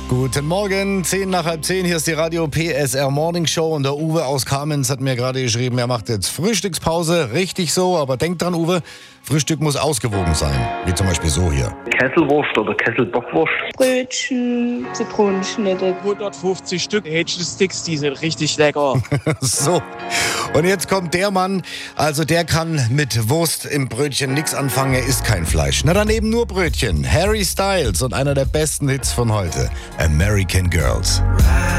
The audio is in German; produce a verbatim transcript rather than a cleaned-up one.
Guten Morgen, zehn nach halb zehn, hier ist die Radio P S R Morning Show und der Uwe aus Kamenz hat mir gerade geschrieben, er macht jetzt Frühstückspause, richtig so, aber denkt dran, Uwe, Frühstück muss ausgewogen sein, wie zum Beispiel so hier. Kesselwurst oder Kesselbockwurst. Brötchen, Zitronenschnitte. hundertfünfzig Stück Hähnchensticks, die sind richtig lecker. So, und jetzt kommt der Mann, also der kann mit Wurst im Brötchen nichts anfangen, er isst kein Fleisch. Na dann eben nur Brötchen. Harry Styles und einer der besten Hits von heute, American Girls.